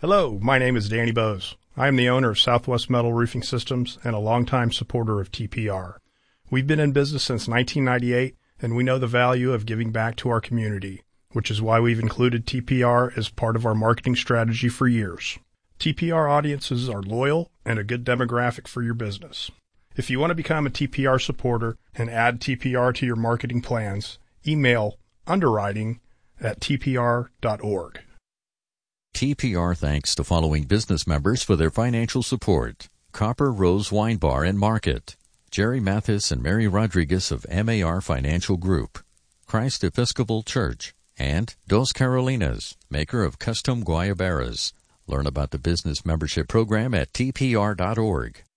Hello, my name is Danny Bose. I am the owner of Southwest Metal Roofing Systems and a longtime supporter of TPR. We've been in business since 1998, and we know the value of giving back to our community, which is why we've included TPR as part of our marketing strategy for years. TPR audiences are loyal and a good demographic for your business. If you want to become a TPR supporter and add TPR to your marketing plans, email underwriting@tpr.org. TPR thanks the following business members for their financial support: Copper Rose Wine Bar and Market, Jerry Mathis and Mary Rodriguez of MAR Financial Group, Christ Episcopal Church, and Dos Carolinas, maker of custom guayaberas. Learn about the business membership program at tpr.org.